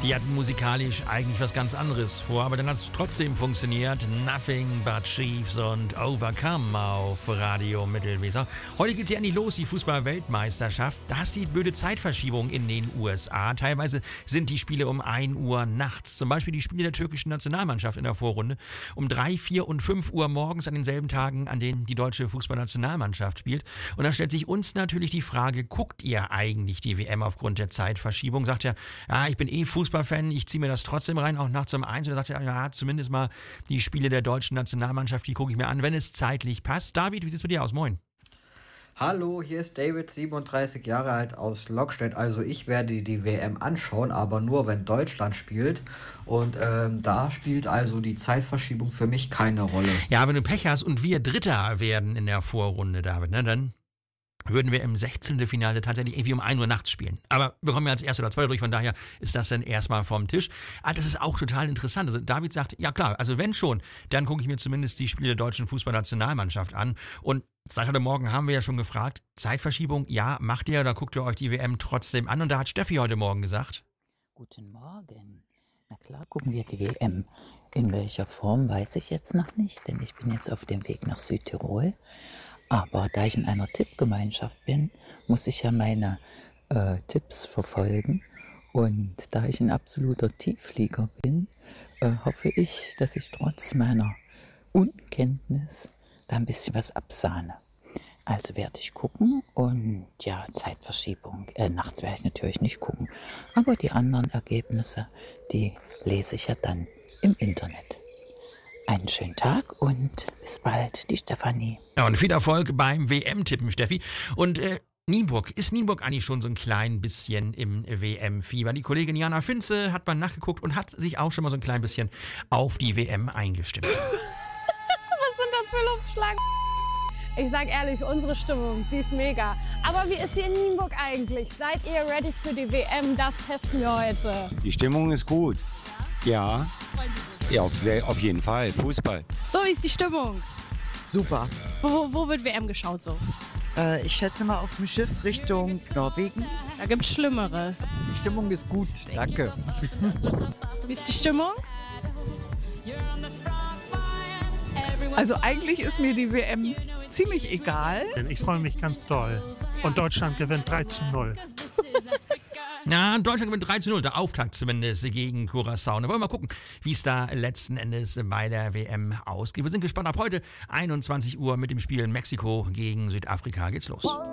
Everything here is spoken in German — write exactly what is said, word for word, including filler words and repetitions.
Die hatten musikalisch eigentlich was ganz anderes vor, aber dann hat es trotzdem funktioniert. Nothing but Chiefs und Overcome auf Radio Mittelweser. Heute geht es ja endlich los, die Fußball-Weltmeisterschaft. Da ist die blöde Zeitverschiebung in den U S A. Teilweise sind die Spiele um ein Uhr nachts. Zum Beispiel die Spiele der türkischen Nationalmannschaft in der Vorrunde um drei, vier und fünf Uhr morgens an denselben Tagen, an denen die deutsche Fußballnationalmannschaft spielt. Und da stellt sich uns natürlich die Frage, guckt ihr eigentlich die W M aufgrund der Zeitverschiebung? Sagt ihr, ja, ich bin eh Fußball Fan, ich ziehe mir das trotzdem rein, auch nachts um eins. Und dann sagt er, ja, zumindest mal die Spiele der deutschen Nationalmannschaft, die gucke ich mir an, wenn es zeitlich passt. David, wie sieht es bei dir aus? Moin. Hallo, hier ist David, siebenunddreißig Jahre alt aus Lokstedt. Also ich werde die W M anschauen, aber nur, wenn Deutschland spielt. Und ähm, da spielt also die Zeitverschiebung für mich keine Rolle. Ja, wenn du Pech hast und wir Dritter werden in der Vorrunde, David, ne, dann würden wir im sechzehnten Finale tatsächlich irgendwie um ein Uhr nachts spielen. Aber wir kommen ja als Erster oder Zweiter durch, von daher ist das dann erstmal vom Tisch. Ah, das ist auch total interessant. Also David sagt, ja klar, also wenn schon, dann gucke ich mir zumindest die Spiele der deutschen Fußballnationalmannschaft an. Und seit heute Morgen haben wir ja schon gefragt, Zeitverschiebung, ja, macht ihr oder guckt ihr euch die W M trotzdem an? Und da hat Steffi heute Morgen gesagt. Guten Morgen. Na klar gucken wir die W M. In welcher Form, weiß ich jetzt noch nicht, denn ich bin jetzt auf dem Weg nach Südtirol. Aber da ich in einer Tippgemeinschaft bin, muss ich ja meine äh, Tipps verfolgen. Und da ich ein absoluter Tiefflieger bin, äh, hoffe ich, dass ich trotz meiner Unkenntnis da ein bisschen was absahne. Also werde ich gucken und ja, Zeitverschiebung. Äh, nachts werde ich natürlich nicht gucken. Aber die anderen Ergebnisse, die lese ich ja dann im Internet. Einen schönen Tag und bis bald, die Stefanie. Ja, und viel Erfolg beim W M-Tippen, Steffi. Und äh, Nienburg, ist Nienburg eigentlich schon so ein klein bisschen im W M-Fieber? Die Kollegin Jana Finze hat mal nachgeguckt und hat sich auch schon mal so ein klein bisschen auf die W M eingestimmt. Was sind das für Luftschlangen? Ich sag ehrlich, unsere Stimmung, die ist mega. Aber wie ist hier in Nienburg eigentlich? Seid ihr ready für die W M? Das testen wir heute. Die Stimmung ist gut. Ja. Ja, auf, sehr, auf jeden Fall. Fußball. So, wie ist die Stimmung? Super. Wo, wo wird W M geschaut so? Äh, ich schätze mal auf dem Schiff Richtung Norwegen. Da gibt's Schlimmeres. Die Stimmung ist gut, danke. Wie ist die Stimmung? Also eigentlich ist mir die W M ziemlich egal. Ich freue mich ganz toll. Und Deutschland gewinnt drei zu null. Na, Deutschland gewinnt drei zu null, der Auftakt zumindest gegen Curaçao. Da wollen wir mal gucken, wie es da letzten Endes bei der W M ausgeht. Wir sind gespannt. Ab heute einundzwanzig Uhr mit dem Spiel Mexiko gegen Südafrika geht's los.